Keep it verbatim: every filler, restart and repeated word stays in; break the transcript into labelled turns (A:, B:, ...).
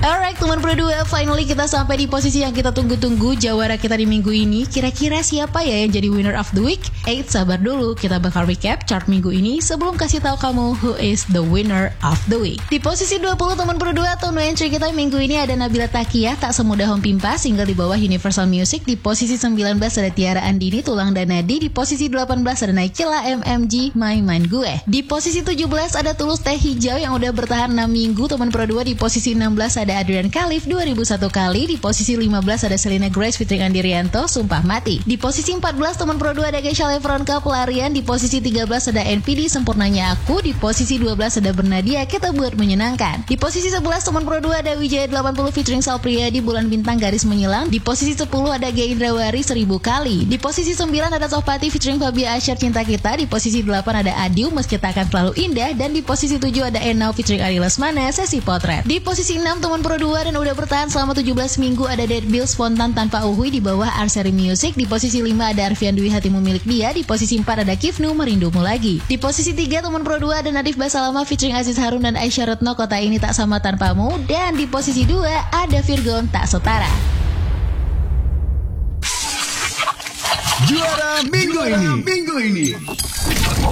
A: Alright teman Pro dua, finally kita sampai di posisi yang kita tunggu-tunggu. Jawara kita di minggu ini, kira-kira siapa ya yang jadi winner of the week? Eits, sabar dulu, kita bakal recap chart minggu ini sebelum kasih tahu kamu who is the winner of the week. Di posisi dua puluh teman Pro dua, tahun entry kita minggu ini ada Nabila Takiah, Tak Semudah Home Pimpa, single di bawah Universal Music. Di posisi sembilan belas ada Tiara Andini, Tulang dan Nadi. Di posisi delapan belas ada Naikila M M G, My Mind Gue. Di posisi tujuh belas ada Tulus Teh Hijau yang udah bertahan enam minggu teman Pro dua. Di posisi enam belas ada Adrian Khalif dua ribu satu kali. Di posisi lima belas ada Selena Grace featuring Andi Rianto, Sumpah Mati. Di posisi empat belas teman Pro dua ada Kesha Levronka, Pelarian. Di posisi tiga belas ada N P D, Sempurnanya Aku. Di posisi dua belas ada Bernadia, Kita Buat Menyenangkan. Di posisi sebelas teman Pro dua ada Wijaya delapan puluh featuring Sal Priadi, Bulan Bintang Garis Menyilang. Di posisi sepuluh ada Gia Indrawari, Seribu Kali. Di posisi sembilan ada Tohpati featuring Fabia Asyar, Cinta Kita. Di posisi delapan ada Adiu, Meski Takkan Selalu Indah. Dan di posisi tujuh ada Enau featuring Ari Lesmana, Sesi Potret. Di posisi enam teman Pro dua dan udah bertahan selama tujuh belas minggu ada Dead Bill, Spontan Tanpa Uhui di bawah Arseri Music. Di posisi lima ada Arfian Dwi, Hatimu Milik Dia. Di posisi empat ada Kifnu, Merindumu Lagi. Di posisi tiga teman Pro dua ada Nadif Basalama featuring Aziz Harun dan Aisyah Retno, Kota Ini Tak Sama Tanpamu. Dan di posisi dua ada Virgon, Tak Setara.
B: Juara minggu ini. Minggu ini.